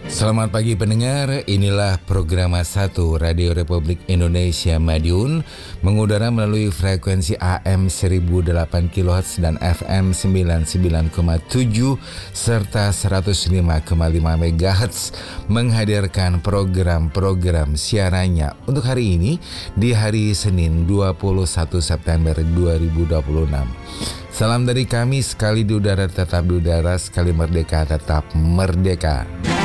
Selamat pagi pendengar, inilah program 1 Radio Republik Indonesia Madiun mengudara melalui frekuensi AM 1008 kHz dan FM 99,7 serta 105,5 MHz menghadirkan program-program siarannya untuk hari ini di hari Senin 21 September 2026. Salam dari kami, sekali di udara tetap di udara, sekali merdeka tetap merdeka.